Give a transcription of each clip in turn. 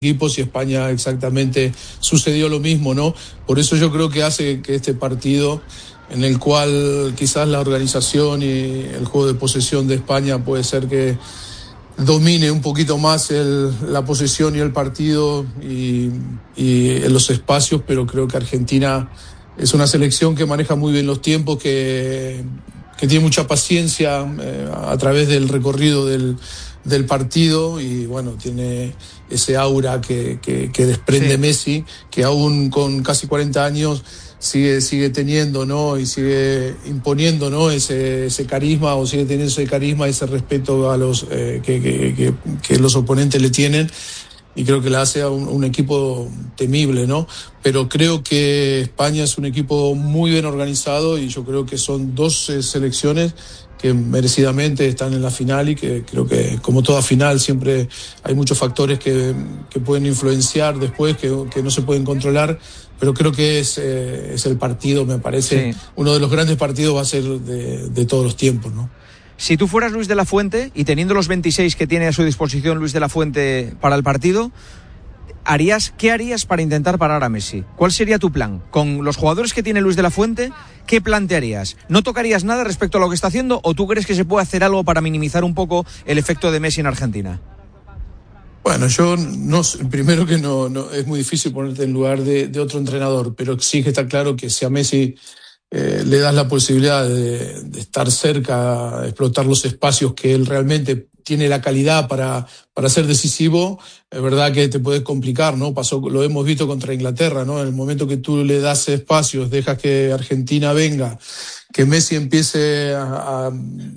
equipos y España exactamente sucedió lo mismo, ¿no? Por eso yo creo que hace que este partido, en el cual quizás la organización y el juego de posesión de España puede ser que domine un poquito más la posesión y el partido y los espacios, pero creo que Argentina es una selección que maneja muy bien los tiempos, que tiene mucha paciencia a través del recorrido del partido y bueno, tiene ese aura que desprende Messi, que aún con casi 40 años sigue teniendo, ¿no? Y sigue imponiendo, ¿no? ese carisma, o sigue teniendo ese carisma, ese respeto a los que los oponentes le tienen, y creo que le hace a un equipo temible, ¿no? Pero creo que España es un equipo muy bien organizado y yo creo que son dos selecciones que merecidamente están en la final, y que creo que, como toda final, siempre hay muchos factores que pueden influenciar después, que no se pueden controlar, pero creo que es el partido, me parece, uno de los grandes partidos va a ser de todos los tiempos, ¿no? Si tú fueras Luis de la Fuente, y teniendo los 26 que tiene a su disposición Luis de la Fuente para el partido, ¿qué harías para intentar parar a Messi? ¿Cuál sería tu plan? Con los jugadores que tiene Luis de la Fuente, ¿qué plantearías? ¿No tocarías nada respecto a lo que está haciendo, o tú crees que se puede hacer algo para minimizar un poco el efecto de Messi en Argentina? Bueno, yo no, primero que no es muy difícil ponerte en lugar de otro entrenador, pero sí que está claro que si a Messi le das la posibilidad de estar cerca, de explotar los espacios, que él realmente tiene la calidad para ser decisivo, es verdad que te puedes complicar, ¿no? Lo hemos visto contra Inglaterra, ¿no? En el momento que tú le das espacios, dejas que Argentina venga, que Messi empiece a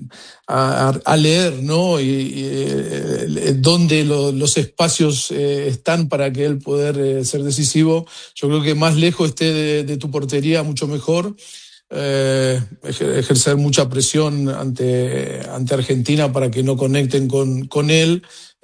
leer, ¿no? Y dónde los espacios están para que él poder ser decisivo. Yo creo que más lejos esté de tu portería, mucho mejor. Ejercer mucha presión ante Argentina para que no conecten con él,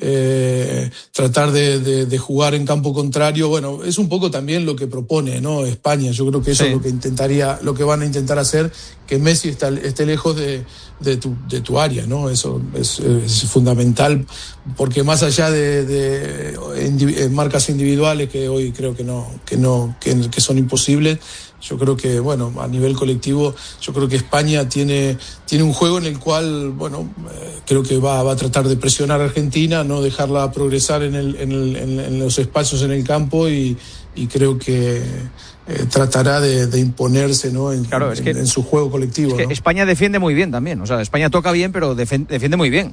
tratar de jugar en campo contrario. Bueno, es un poco también lo que propone, ¿no? España. Yo creo que eso es lo que van a intentar hacer, que Messi esté lejos de tu área, ¿no? Eso es fundamental, porque más allá de marcas individuales, que hoy creo que son imposibles, yo creo que, bueno, a nivel colectivo, yo creo que España tiene un juego en el cual, bueno, creo que va a tratar de presionar a Argentina, no dejarla progresar en los espacios en el campo, y creo que tratará de imponerse, ¿no? En su juego colectivo. Es que, ¿no? España defiende muy bien también, o sea, España toca bien, pero defiende muy bien.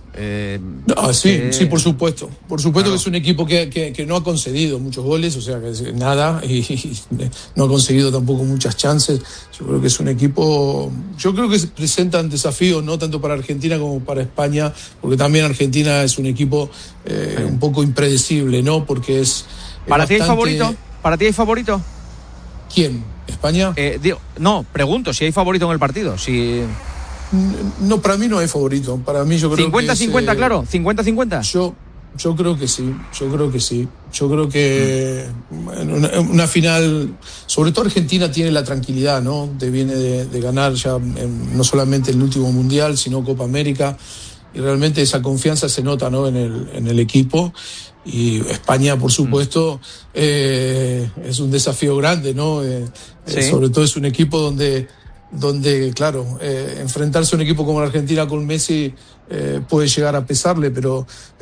Sí, por supuesto. Por supuesto, claro. Que es un equipo que no ha concedido muchos goles, o sea, que nada, y no ha conseguido tampoco muchas chances. Yo creo que es un equipo, yo creo que presentan desafíos, no tanto para Argentina como para España, porque también Argentina es un equipo un poco impredecible, ¿no? Porque es ¿Para ti hay favorito? ¿Para ti hay favorito? ¿Quién? ¿España? No, pregunto si hay favorito en el partido. No, para mí no hay favorito. Para mí yo creo 50-50, claro. 50-50. Yo creo que sí. Yo creo que en una final, sobre todo Argentina tiene la tranquilidad, ¿no? Viene de ganar ya no solamente el último Mundial, sino Copa América. Y realmente esa confianza se nota, ¿no? en el equipo. Y España, por supuesto, es un desafío grande, ¿no? Sobre todo es un equipo donde claro, enfrentarse a un equipo como la Argentina con Messi puede llegar a pesarle, pero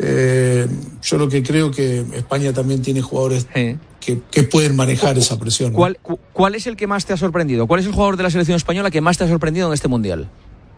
yo lo que creo que España también tiene jugadores que pueden manejar esa presión, ¿no? ¿Cuál es el que más te ha sorprendido? ¿Cuál es el jugador de la selección española que más te ha sorprendido en este Mundial?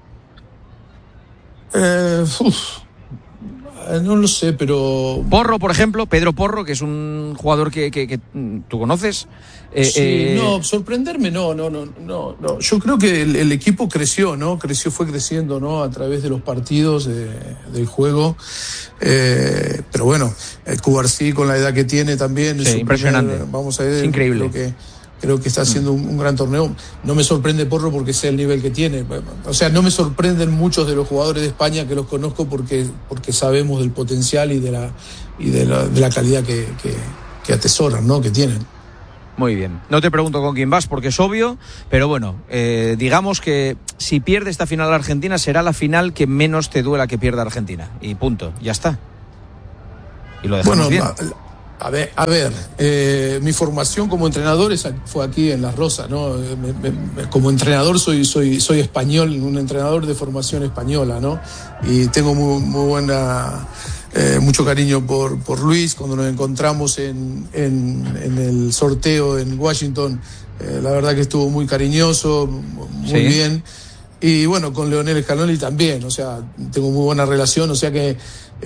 No lo sé, pero... Porro, por ejemplo, Pedro Porro, que es un jugador que tú conoces. No, sorprenderme no. Yo creo que el equipo creció, ¿no? Fue creciendo, ¿no? A través de los partidos, del juego. Pero bueno, Cubarsí, con la edad que tiene también... Sí, impresionante. Vamos a ver. Es increíble. Creo que está haciendo un gran torneo. No me sorprende Porro porque sé el nivel que tiene. O sea, no me sorprenden muchos de los jugadores de España, que los conozco porque sabemos del potencial y de la calidad que atesoran, ¿no? Que tienen. Muy bien. No te pregunto con quién vas porque es obvio, pero bueno, digamos que si pierde esta final Argentina, será la final que menos te duela que pierda Argentina. Y punto, ya está. Y lo dejamos bien. A ver, mi formación como entrenador fue aquí en Las Rosas, ¿no? Como entrenador soy español, un entrenador de formación española, ¿no? Y tengo muy buena, mucho cariño por Luis. Cuando nos encontramos en el sorteo en Washington, la verdad que estuvo muy cariñoso, muy bien. Y bueno, con Leonel Scaloni también, o sea, tengo muy buena relación, o sea que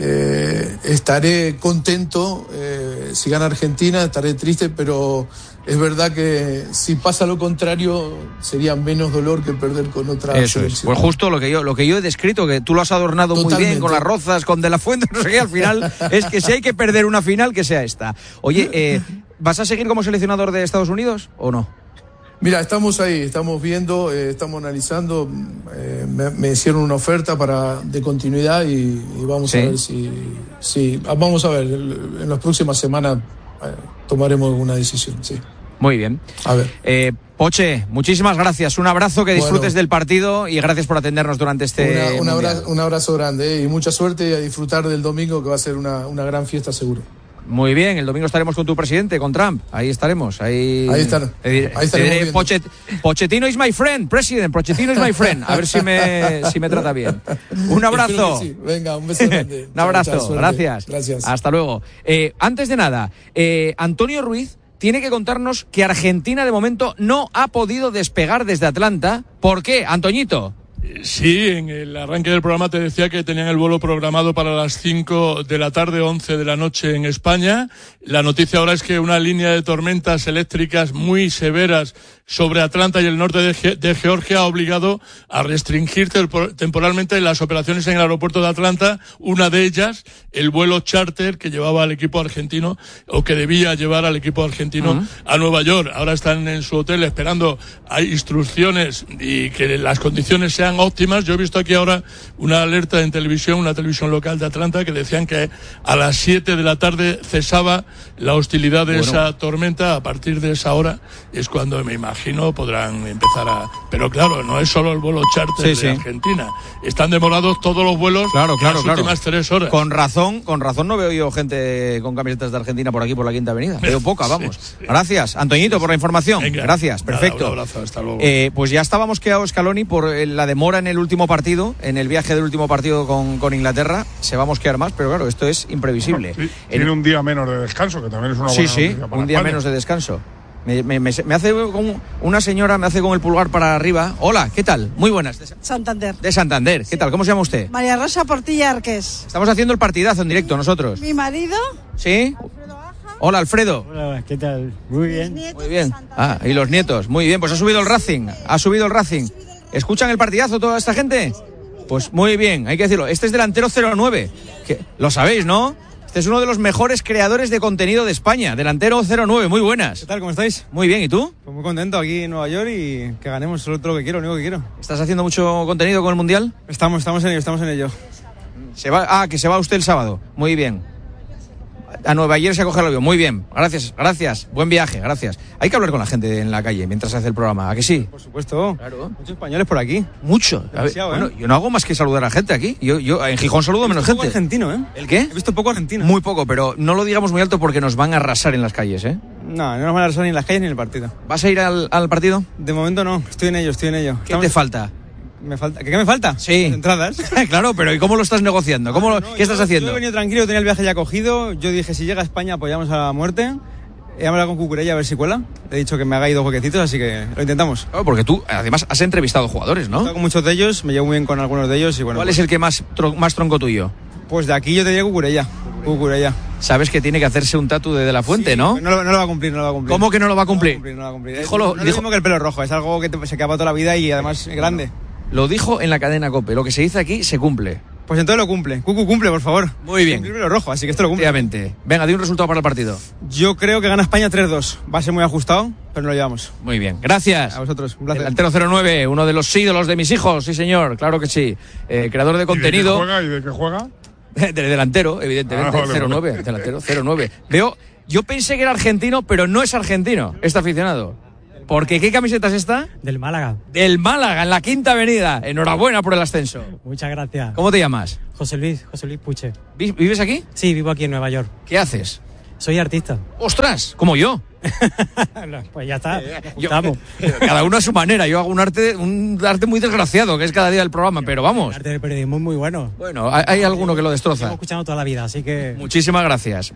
estaré contento. Si gana Argentina estaré triste, pero es verdad que si pasa lo contrario sería menos dolor que perder con otra selección. Pues justo lo que yo he descrito, que tú lo has adornado muy bien con las Rozas, con De La Fuente, no sé qué, al final es que si hay que perder una final, que sea esta. Oye, ¿vas a seguir como seleccionador de Estados Unidos o no? Mira, estamos ahí, estamos viendo, estamos analizando. Me hicieron una oferta de continuidad y vamos a ver si vamos a ver, en las próximas semanas tomaremos una decisión, sí. Muy bien. A ver. Poche, muchísimas gracias. Un abrazo, que disfrutes del partido y gracias por atendernos durante este un abrazo grande y mucha suerte y a disfrutar del domingo, que va a ser una gran fiesta seguro. Muy bien, el domingo estaremos con tu presidente, con Trump. Ahí estaremos. Ahí estaremos. Pochettino is my friend, president. Pochettino is my friend. A ver si me trata bien. Un abrazo. Sí. Venga, un beso grande. Un abrazo. Chao, gracias. Hasta luego. Antes de nada, Antonio Ruiz tiene que contarnos que Argentina de momento no ha podido despegar desde Atlanta. ¿Por qué, Antoñito? Sí, en el arranque del programa te decía que tenían el vuelo programado para las 5 de la tarde, 11 de la noche en España. La noticia ahora es que una línea de tormentas eléctricas muy severas sobre Atlanta y el norte de Georgia ha obligado a restringir temporalmente las operaciones en el aeropuerto de Atlanta. Una de ellas, el vuelo charter que llevaba al equipo argentino, o que debía llevar al equipo argentino a Nueva York. Ahora están en su hotel esperando a instrucciones y que las condiciones sean óptimas. Yo he visto aquí ahora una alerta en televisión, una televisión local de Atlanta, que decían que a las 7 de la tarde cesaba la hostilidad de esa tormenta. A partir de esa hora es cuando, me imagino, podrán empezar Pero claro, no es solo el vuelo charter de Argentina. Están demorados todos los vuelos las últimas 3 horas. Con razón no veo yo gente con camisetas de Argentina por aquí, por la Quinta Avenida. Veo poca, vamos. Sí. Gracias, Antoñito, por la información. Venga, gracias, perfecto. Un abrazo, hasta luego. Pues ya estábamos quedados, Scaloni, por la demora en el último partido, en el viaje del último partido con Inglaterra. Se va a mosquear más, pero claro, esto es imprevisible. Sí, tiene un día menos de descanso, que también es una buena noticia para un día España. menos de descanso. Me hace con una señora, me hace con el pulgar para arriba. Hola, ¿qué tal? Muy buenas. Santander. De Santander. ¿Qué tal? ¿Cómo se llama usted? María Rosa Portilla Arqués. Estamos haciendo el partidazo en directo nosotros. Mi marido. ¿Sí? Alfredo Aja. Hola, Alfredo. Hola, ¿qué tal? Muy bien. Muy bien. Y los nietos. Muy bien, pues ha subido el Racing. ¿Escuchan el partidazo toda esta gente? Pues muy bien, hay que decirlo. Este es delantero 09. Lo sabéis, ¿no? Este es uno de los mejores creadores de contenido de España, delantero 09, muy buenas. ¿Qué tal? ¿Cómo estáis? Muy bien, ¿y tú? Pues muy contento aquí en Nueva York y que ganemos, solo todo lo que quiero, lo único que quiero. ¿Estás haciendo mucho contenido con el Mundial? Estamos en ello. Que se va usted el sábado, muy bien. A Nueva York se coge el avión, muy bien, gracias, buen viaje, gracias. Hay que hablar con la gente en la calle mientras se hace el programa, ¿a que sí? Por supuesto, claro. Muchos españoles por aquí. Mucho. Bueno, yo no hago más que saludar a gente aquí. Yo en Gijón saludo menos gente. Poco argentino, ¿eh? ¿El qué? He visto poco argentino. Muy poco, pero no lo digamos muy alto porque nos van a arrasar en las calles, ¿eh? No nos van a arrasar ni en las calles ni en el partido. ¿Vas a ir al partido? De momento no, estoy en ello. ¿Qué te falta? ¿Qué me falta? Sí. Las entradas. Claro, pero ¿y cómo lo estás negociando? ¿Qué estás haciendo? Yo he venido tranquilo, tenía el viaje ya cogido. Yo dije, si llega a España apoyamos a la muerte. He hablado con Cucurella a ver si cuela. Le he dicho que me haga ahí 2 huequecitos, así que lo intentamos. Claro, porque tú, además, has entrevistado jugadores, ¿no? He estado con muchos de ellos, me llevo muy bien con algunos de ellos y bueno. ¿Cuál es el que más tronco tuyo? Pues de aquí yo te diría Cucurella. Sabes que tiene que hacerse un tatu de La Fuente, sí, ¿no? No lo va a cumplir. ¿Cómo que no lo va a cumplir? No lo va a cumplir. Dijo no es lo mismo que el pelo rojo, es algo que se queda para toda la vida y además es grande. Lo dijo en la cadena COPE, lo que se dice aquí se cumple. Pues entonces lo cumple. Cucu cumple, por favor. Muy bien. El pelo rojo, así que esto lo cumple. Obviamente. Venga, di un resultado para el partido. Yo creo que gana España 3-2. Va a ser muy ajustado, pero no lo llevamos. Muy bien, gracias. A vosotros, un placer. Delantero 09, uno de los ídolos de mis hijos, sí señor, claro que sí. Creador de contenido. ¿Y de qué juega? De delantero, evidentemente, 09, delantero 09. Yo pensé que era argentino, pero no es argentino, este aficionado. Porque ¿qué camiseta es esta? Del Málaga. Del Málaga, en la Quinta Avenida. Enhorabuena por el ascenso. Muchas gracias. ¿Cómo te llamas? José Luis Puche. ¿Vives aquí? Sí, vivo aquí en Nueva York. ¿Qué haces? Soy artista. ¡Ostras! Como yo. Pues ya está. Estamos. Cada uno a su manera. Yo hago un arte muy desgraciado, que es cada día del programa, pero vamos. El arte del periodismo es muy bueno. Bueno, hay alguno que lo destroza. Llevo escuchando toda la vida, así que... Muchísimas gracias.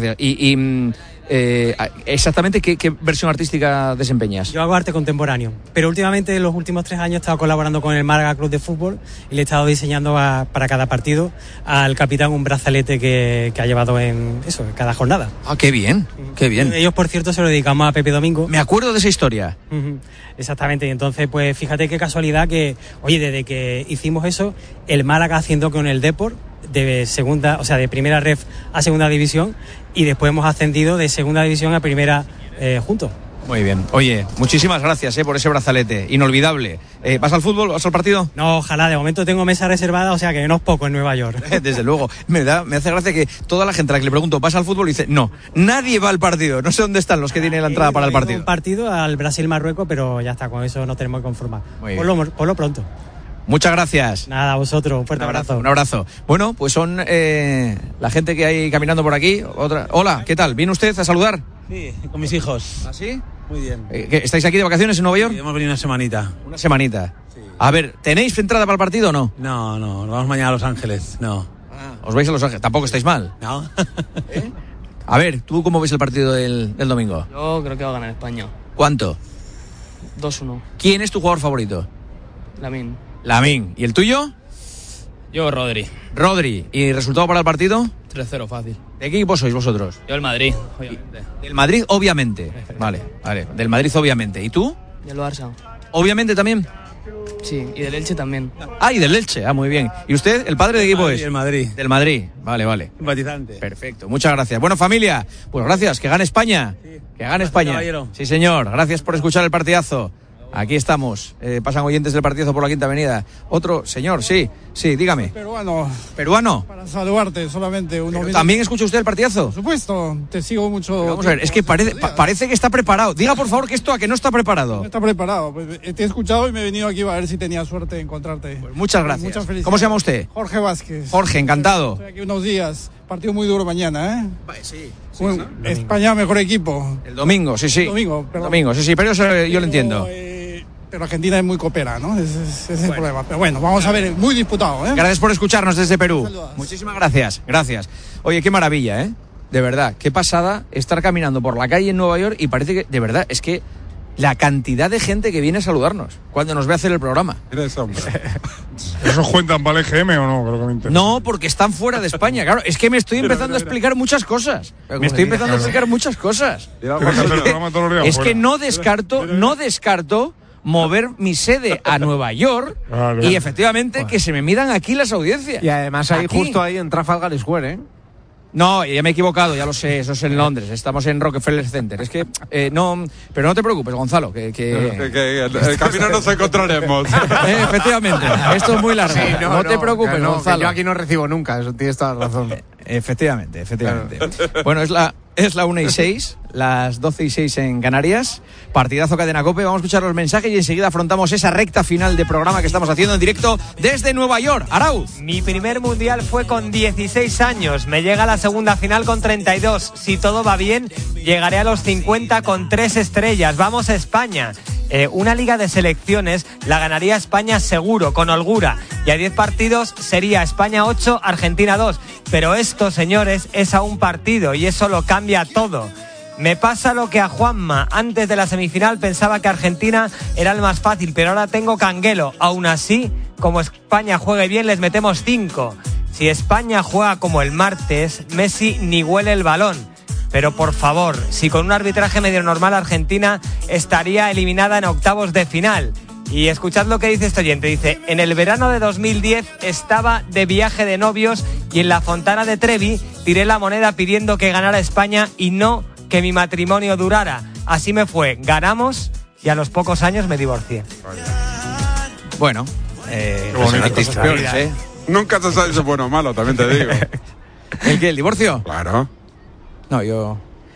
Y exactamente, ¿qué versión artística desempeñas? Yo hago arte contemporáneo, pero últimamente, en los últimos 3 años, he estado colaborando con el Málaga Club de Fútbol y le he estado diseñando para cada partido al capitán un brazalete que ha llevado en cada jornada. Ah, qué bien, qué bien. Ellos, por cierto, se lo dedicamos a Pepe Domingo. Me acuerdo de esa historia. Exactamente, y entonces, pues fíjate qué casualidad que, oye, desde que hicimos eso, el Málaga haciendo con el Depor de segunda, o sea, de primera ref a segunda división, y después hemos ascendido de segunda división a primera juntos. Muy bien. Oye, muchísimas gracias por ese brazalete, inolvidable. ¿Vas al fútbol? ¿Vas al partido? No, ojalá, de momento tengo mesa reservada, o sea que no es poco en Nueva York. Desde luego. Me hace gracia que toda la gente a la que le pregunto, ¿vas al fútbol? Y dice, no, nadie va al partido. No sé dónde están los que tienen la entrada para el partido. Un partido al Brasil-Marruecos, pero ya está, con eso nos tenemos que conformar. Por lo pronto. Muchas gracias. Nada, a vosotros, un fuerte abrazo. Un abrazo. Bueno, pues son la gente que hay caminando por aquí. Hola, ¿qué tal? ¿Viene usted a saludar? Sí, con mis hijos. ¿Ah, sí? Muy bien. ¿Estáis aquí de vacaciones en Nueva York? Sí, hemos venido una semanita. Una semanita. Sí. A ver, ¿tenéis entrada para el partido o no? No, nos vamos mañana a Los Ángeles, no. ¿Os vais a Los Ángeles? Tampoco estáis mal. No. A ver, ¿tú cómo ves el partido del domingo? Yo creo que va a ganar España. ¿Cuánto? 2-1. ¿Quién es tu jugador favorito? Lamine. ¿Y el tuyo? Yo, Rodri. ¿Y resultado para el partido? 3-0, fácil. ¿De qué equipo sois vosotros? Yo, el Madrid, obviamente. Del Madrid, obviamente. Vale. Del Madrid, obviamente. ¿Y tú? Y el Barça. ¿Obviamente también? Sí, y del Elche también. Ah, y del Elche. Ah, muy bien. ¿Y usted, el padre de equipo es? El Madrid. Del Madrid. Vale. Simpatizante. Perfecto, muchas gracias. Bueno, familia, pues gracias. Que gane España. Sí. Que gane España. Caballero. Sí, señor. Gracias por escuchar el partidazo. Aquí estamos. Pasan oyentes del partidazo por la Quinta Avenida. Otro señor, sí, dígame. ¿Peruano? Para saludarte, solamente uno. ¿También escucha usted el partidazo? Por supuesto, te sigo mucho. Pero vamos a ver, es que parece que está preparado. Diga, por favor, que esto a que no está preparado. No está preparado. Pues, te he escuchado y me he venido aquí a ver si tenía suerte de encontrarte. Pues muchas gracias. Muchas felicidades. ¿Cómo se llama usted? Jorge Vázquez. Jorge, encantado. Estoy aquí unos días. Partido muy duro mañana, Sí. Bueno, España, mejor equipo. El domingo, sí. Domingo, sí, pero eso yo lo entiendo. Pero Argentina es muy copera, ¿no? Ese es el problema. Pero bueno, vamos a ver, muy disputado, Gracias por escucharnos desde Perú. Saludos. Muchísimas gracias. Oye, qué maravilla, De verdad, qué pasada estar caminando por la calle en Nueva York y parece que, de verdad, es que la cantidad de gente que viene a saludarnos cuando nos ve hacer el programa. ¿Esos cuentan para el EGM o no? Creo que me interesa. No, porque están fuera de España. Claro, es que me estoy empezando a explicar muchas cosas. Es que no descarto mover mi sede a Nueva York y efectivamente que se me midan aquí las audiencias. Y además justo ahí en Trafalgar Square, No, ya me he equivocado, ya lo sé, eso es en Londres, estamos en Rockefeller Center. Es que, no, pero no te preocupes, Gonzalo, que el camino nos encontraremos. Efectivamente, esto es muy largo. Sí, no te preocupes, Gonzalo. Yo aquí no recibo nunca, eso tienes toda la razón. Efectivamente. Bueno, es la 1:06, las 12:06 en Canarias. Partidazo Cadena COPE. Vamos a escuchar los mensajes y enseguida afrontamos esa recta final de programa que estamos haciendo en directo desde Nueva York. Arauz. Mi primer mundial fue con 16 años. Me llega a la segunda final con 32. Si todo va bien, llegaré a los 50 con 3 estrellas. Vamos a España. Una liga de selecciones la ganaría España seguro, con holgura. Y a 10 partidos sería España 8, Argentina 2. Pero esto, señores, es a un partido y eso lo cambia todo. Me pasa lo que a Juanma. Antes de la semifinal pensaba que Argentina era el más fácil, pero ahora tengo canguelo. Aún así, como España juegue bien, les metemos 5. Si España juega como el martes, Messi ni huele el balón. Pero por favor, si con un arbitraje medio normal Argentina estaría eliminada en octavos de final. Y escuchad lo que dice este oyente. Dice, en el verano de 2010 estaba de viaje de novios y en la Fontana de Trevi tiré la moneda pidiendo que ganara España y no que mi matrimonio durara. Así me fue. Ganamos y a los pocos años me divorcié. Bueno, peores, Nunca se sabe si es bueno o malo, también te digo. ¿El qué? ¿El divorcio? Claro. No, yo...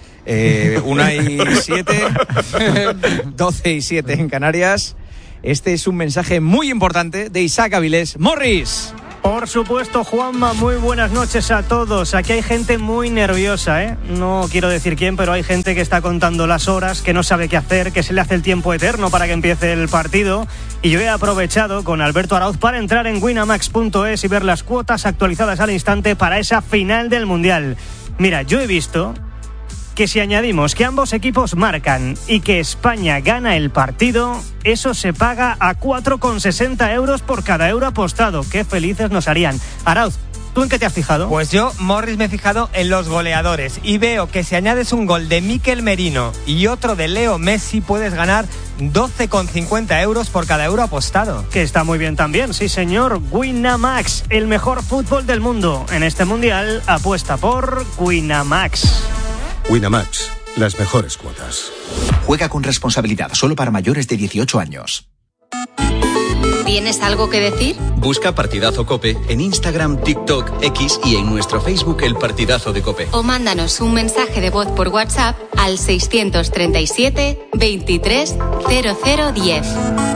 1:07, 12:07 en Canarias. Este es un mensaje muy importante de Isaac Avilés. Morris. Por supuesto, Juanma, muy buenas noches a todos. Aquí hay gente muy nerviosa, ¿eh? No quiero decir quién, pero hay gente que está contando las horas, que no sabe qué hacer, que se le hace el tiempo eterno para que empiece el partido. Y yo he aprovechado con Alberto Arauz para entrar en winamax.es y ver las cuotas actualizadas al instante para esa final del Mundial. Mira, yo he visto que si añadimos que ambos equipos marcan y que España gana el partido, eso se paga a 4,60 euros por cada euro apostado. Qué felices nos harían. Arauz, ¿tú en qué te has fijado? Pues yo, Morris, me he fijado en los goleadores y veo que si añades un gol de Mikel Merino y otro de Leo Messi, puedes ganar 12,50 euros por cada euro apostado. Que está muy bien también, sí señor. Winamax, el mejor fútbol del mundo. En este Mundial, apuesta por Winamax. Winamax, las mejores cuotas. Juega con responsabilidad, solo para mayores de 18 años. ¿Tienes algo que decir? Busca Partidazo COPE en Instagram, TikTok, X y en nuestro Facebook El Partidazo de COPE. O mándanos un mensaje de voz por WhatsApp al 637 23 0010.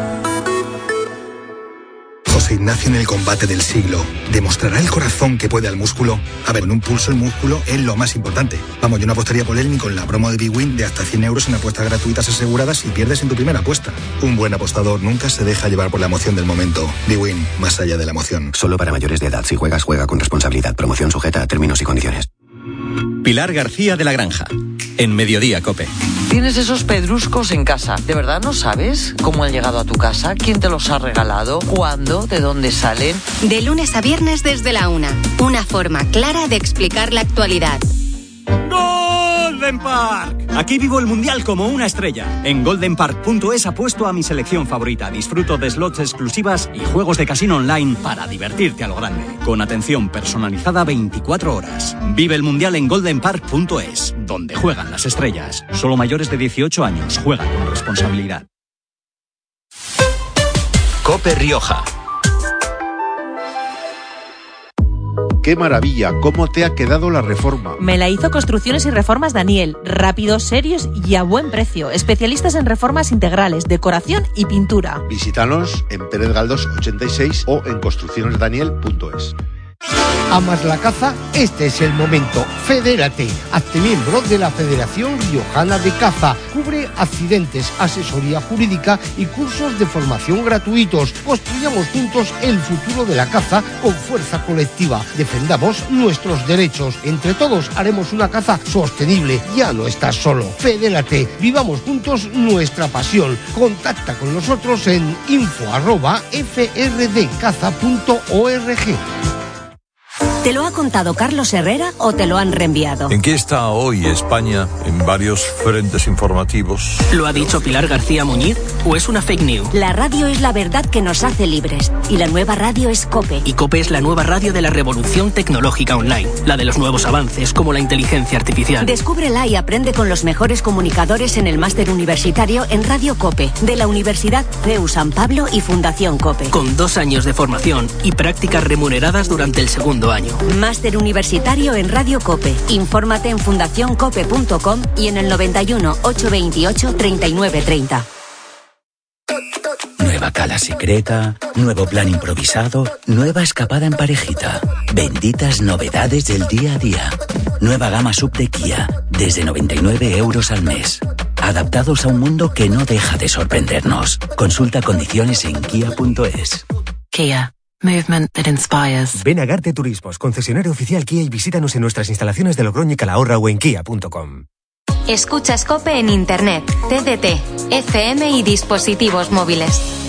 José Ignacio en el combate del siglo. ¿Demostrará el corazón que puede al músculo? A ver, en un pulso el músculo es lo más importante. Vamos, yo no apostaría por él ni con la promo de Big Win de hasta 100 euros en apuestas gratuitas aseguradas si pierdes en tu primera apuesta. Un buen apostador nunca se deja llevar por la emoción del momento. Big Win, más allá de la emoción. Solo para mayores de edad. Si juegas, juega con responsabilidad. Promoción sujeta a términos y condiciones. Pilar García de la Granja, en Mediodía COPE. Tienes esos pedruscos en casa. ¿De verdad no sabes cómo han llegado a tu casa? ¿Quién te los ha regalado? ¿Cuándo? ¿De dónde salen? De lunes a viernes desde la 1. Una forma clara de explicar la actualidad. Golden Park. Aquí vivo el Mundial como una estrella. En goldenpark.es apuesto a mi selección favorita. Disfruto de slots exclusivas y juegos de casino online para divertirte a lo grande. Con atención personalizada 24 horas. Vive el Mundial en goldenpark.es, donde juegan las estrellas. Solo mayores de 18 años. Juega con responsabilidad. COPE Rioja. ¡Qué maravilla! ¿Cómo te ha quedado la reforma? Me la hizo Construcciones y Reformas Daniel. Rápidos, serios y a buen precio. Especialistas en reformas integrales, decoración y pintura. Visítanos en Pérez Galdós 86 o en construccionesdaniel.es. ¿Amas la caza? Este es el momento. Fedérate. Hazte miembro de la Federación Riojana de Caza. Cubre accidentes, asesoría jurídica y cursos de formación gratuitos. Construyamos juntos el futuro de la caza con fuerza colectiva. Defendamos nuestros derechos. Entre todos haremos una caza sostenible. Ya no estás solo. Fedérate. Vivamos juntos nuestra pasión. Contacta con nosotros en info@frdcaza.org. ¿Te lo ha contado Carlos Herrera o te lo han reenviado? ¿En qué está hoy España en varios frentes informativos? ¿Lo ha dicho Pilar García Muñiz o es una fake news? La radio es la verdad que nos hace libres y la nueva radio es COPE. Y COPE es la nueva radio de la revolución tecnológica online, la de los nuevos avances como la inteligencia artificial. Descúbrela y aprende con los mejores comunicadores en el máster universitario en Radio COPE de la Universidad CEU San Pablo y Fundación COPE. Con 2 años de formación y prácticas remuneradas durante el segundo año. Máster universitario en Radio COPE. Infórmate en fundacioncope.com y en el 91 828 3930. Nueva cala secreta, nuevo plan improvisado, nueva escapada en parejita. Benditas novedades del día a día. Nueva gama sub de Kia, desde 99 euros al mes. Adaptados a un mundo que no deja de sorprendernos. Consulta condiciones en kia.es. Kia. Movement that inspires. Ven a Garte Turismos, concesionario oficial Kia, y visítanos en nuestras instalaciones de Logroño y Calahorra o en kia.com. Escuchas COPE en Internet, TDT, FM y dispositivos móviles.